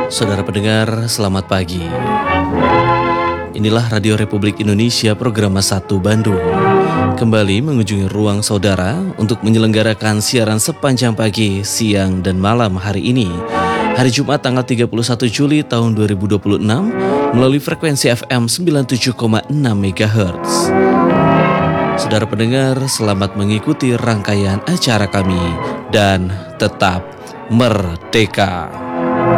Saudara pendengar, selamat pagi. Inilah Radio Republik Indonesia program 1 Bandung. Kembali mengunjungi ruang saudara untuk menyelenggarakan siaran sepanjang pagi, siang, dan malam hari ini. Hari Jumat tanggal 31 Juli tahun 2026 melalui frekuensi FM 97,6 MHz. Saudara pendengar, selamat mengikuti rangkaian acara kami dan tetap merdeka.